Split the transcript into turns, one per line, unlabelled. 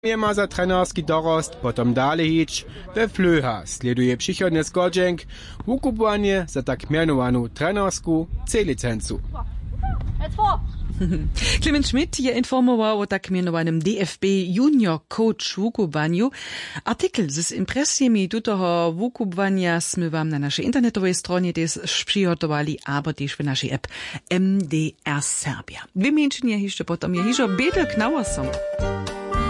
Nie ma za trenerski dorost, potom dalej hić, we Flöha sleduje przychodny zgodźenk, wukupowanie za tak mianowaną trenersku C-licencu.
Clement Schmidt je informował o tak mianowanym DFB Junior Coach wukubaniu. Artikel z impresjami tutoho wukubania sme wam na naszej internetowej stronie też przygotowali, aber też w naszej app MDR Serbia. Dwie mięcznie jeszcze potom je hiżo Betel Knauer są.